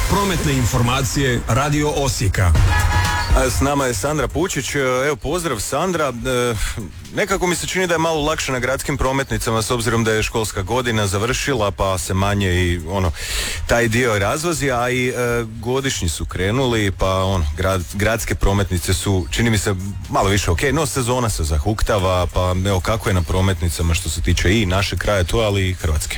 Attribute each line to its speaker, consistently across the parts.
Speaker 1: Prometne informacije Radio Osijeka.
Speaker 2: S nama je Sandra Pučić. Evo, pozdrav Sandra. Nekako mi se čini da je malo lakše na gradskim prometnicama s obzirom da je školska godina završila, pa se manje i taj dio razvozi, a i godišnji su krenuli, pa gradske prometnice su, čini mi se, malo više ok, no sezona se zahuktava, pa evo kako je na prometnicama što se tiče i našeg kraja tu, ali i Hrvatske.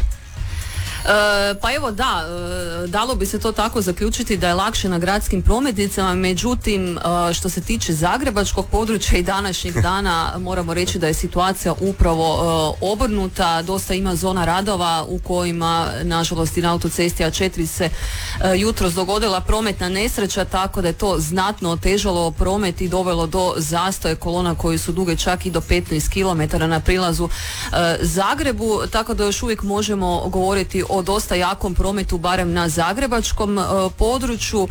Speaker 3: Pa evo da, dalo bi se to tako zaključiti da je lakše na gradskim prometnicama, međutim što se tiče zagrebačkog područja i današnjeg dana moramo reći da je situacija upravo obrnuta. Dosta ima zona radova u kojima nažalost i na autocesti A4 se jutros dogodila prometna nesreća, tako da je to znatno otežalo promet i dovelo do zastoja kolona koji su duge čak i do 15 km na prilazu Zagrebu, tako da još uvijek možemo govoriti o dosta jakom prometu, barem na zagrebačkom području.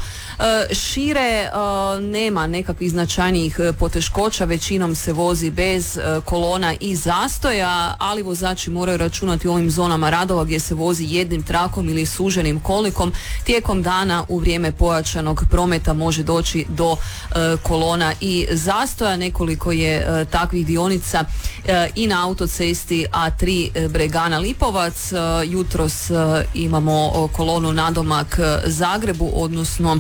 Speaker 3: Šire nema nekakvih značajnijih poteškoća, većinom se vozi bez kolona i zastoja, ali vozači moraju računati u ovim zonama radova gdje se vozi jednim trakom ili suženim kolnikom. Tijekom dana u vrijeme pojačanog prometa može doći do kolona i zastoja. Nekoliko je takvih dionica i na autocesti A3 Bregana Lipovac. Jutros imamo kolonu nadomak Zagrebu, odnosno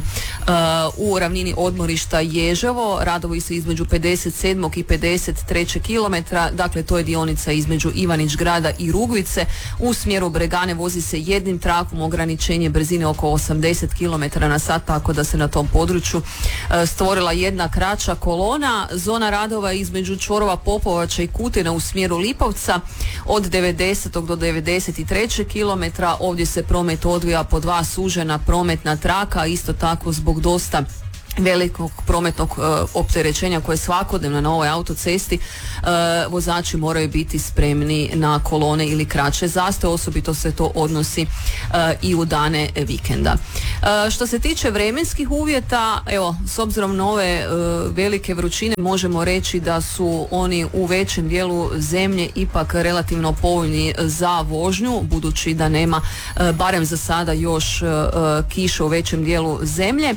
Speaker 3: u ravnini odmorišta Ježevo. Radovi se između 57. i 53. kilometra, dakle to je dionica između Ivanić Grada i Rugvice. U smjeru Bregane vozi se jednim trakom, ograničenje brzine oko 80 km na sat, tako da se na tom području stvorila jedna kraća kolona. Zona radova između čvorova Popovača i Kutina u smjeru Lipovca od 90. do 93. km. Ovdje se promet odvija po dva sužena prometna traka, isto tako zbog dosta velikog prometnog opterećenja koje je svakodnevno na ovoj autocesti. Vozači moraju biti spremni na kolone ili kraće zastoje, osobito se to odnosi i u dane vikenda. Što se tiče vremenskih uvjeta, evo, s obzirom na ove velike vrućine možemo reći da su oni u većem dijelu zemlje ipak relativno povoljni za vožnju, budući da nema barem za sada još kiše u većem dijelu zemlje.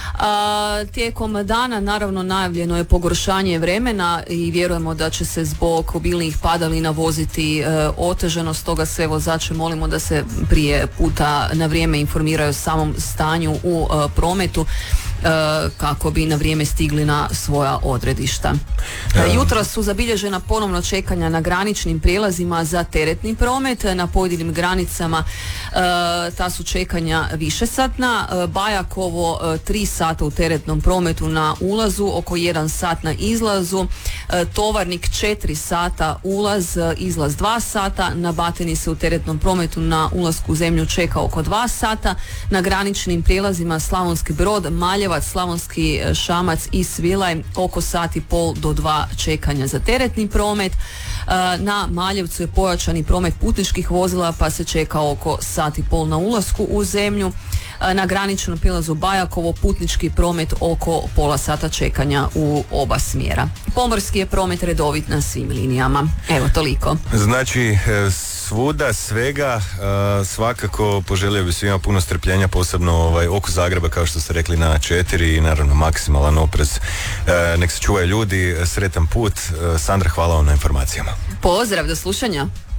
Speaker 3: Tijekom dana naravno najavljeno je pogoršanje vremena i vjerujemo da će se zbog obilnijih padalina voziti otežano, stoga sve vozače molimo da se prije puta na vrijeme informiraju o samom stanju u prometu kako bi na vrijeme stigli na svoja odredišta. Jutros su zabilježena ponovno čekanja na graničnim prijelazima za teretni promet. Na pojedinim granicama ta su čekanja višesatna. Bajakovo 3 sata u teretnom prometu na ulazu, oko 1 sat na izlazu. Tovarnik 4 sata ulaz, izlaz 2 sata. Na Batini se u teretnom prometu na ulasku u zemlju čeka oko 2 sata. Na graničnim prijelazima Slavonski Brod, Maljevac, Slavonski Šamac i Svilaj oko sat i pol do 2 čekanja za teretni promet. Na Maljevcu je pojačani promet putničkih vozila pa se čeka oko sat i pol na ulasku u zemlju. Na graničnom prilazu Bajakovo putnički promet oko pola sata čekanja u oba smjera. Pomorski je promet redovit na svim linijama. Evo, toliko.
Speaker 2: Znači, svuda, svega, svakako poželio bi svima puno strpljenja, posebno oko Zagreba, kao što ste rekli, na 4 i naravno maksimalan oprez. Nek se čuvaju ljudi, sretan put. Sandra, hvala vam na informacijama.
Speaker 3: Pozdrav, do slušanja.